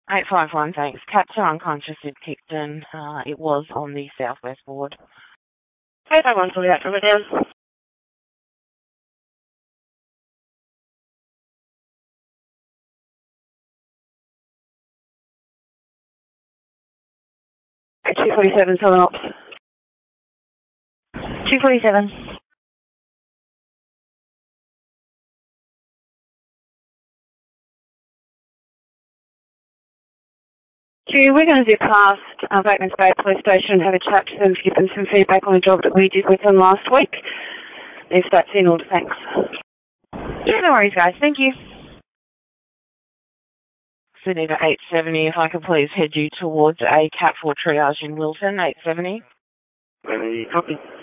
851, thanks. Capture unconscious at Picton. It was on the southwest ward. 851, sorry, out from it down. At 247, someone ops. 247. We're going to zip past Batemans Bay Police Station and have a chat to them to give them some feedback on the job that we did with them last week. If that's in order, thanks. Yeah, no worries, guys. Thank you. Sydney to 870, if I could please head you towards a Cat 4 triage in Wilton, 870. Copy.